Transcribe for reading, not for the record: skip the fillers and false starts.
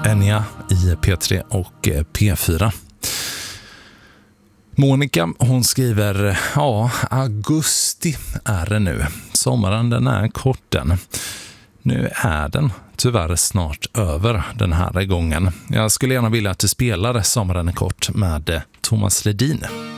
Enya i P3 och P4. Monica, hon skriver, augusti är det nu. Sommaren den är kort den. Nu är den tyvärr snart över den här gången. Jag skulle gärna vilja att du spelar Sommaren är kort med Thomas Ledin.